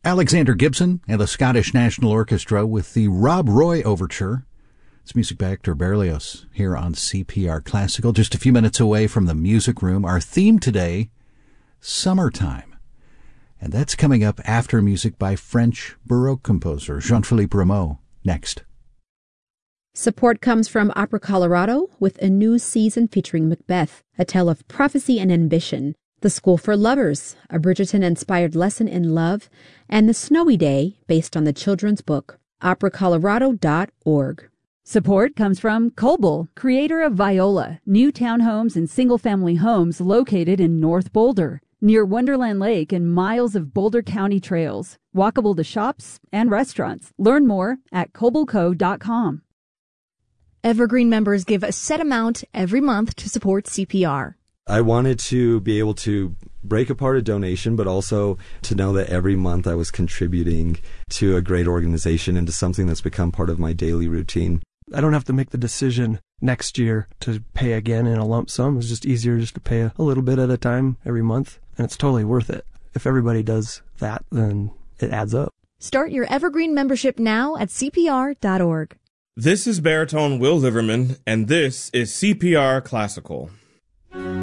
Alexander Gibson and the Scottish National Orchestra with the Rob Roy Overture. It's music by Hector Berlioz here on CPR Classical, just a few minutes away from the music room. Our theme today, summertime. And that's coming up after music by French Baroque composer Jean-Philippe Rameau. Next. Support comes from Opera Colorado with a new season featuring Macbeth, a tale of prophecy and ambition. The School for Lovers, a Bridgerton-inspired lesson in love, and The Snowy Day, based on the children's book. operacolorado.org. Support comes from Coble, creator of Viola, new townhomes and single-family homes located in North Boulder, near Wonderland Lake and miles of Boulder County trails, walkable to shops and restaurants. Learn more at cobleco.com. Evergreen members give a set amount every month to support CPR. I wanted to be able to break apart a donation, but also to know that every month I was contributing to a great organization and to something that's become part of my daily routine. I don't have to make the decision next year to pay again in a lump sum. It's just easier just to pay a little bit at a time every month, and it's totally worth it. If everybody does that, then it adds up. Start your Evergreen membership now at CPR.org. This is baritone Will Liverman, and this is CPR Classical.